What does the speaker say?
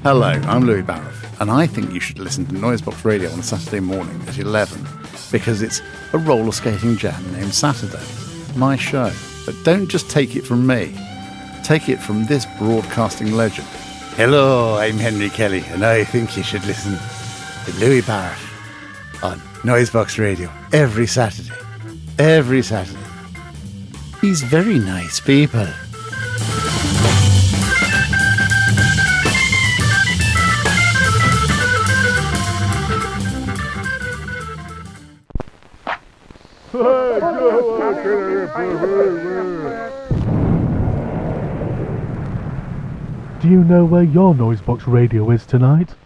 Hello, I'm Louis Barrett, and I think you should listen to Noisebox Radio on Saturday morning at 11, because it's a roller skating jam named Saturday, my show. But don't just take it from me, take it from this broadcasting legend. Hello, I'm Henry Kelly, and I think you should listen to Louis Barrett on Noisebox Radio every Saturday. Every Saturday. He's very nice people. Do you know where your Noisebox Radio is tonight?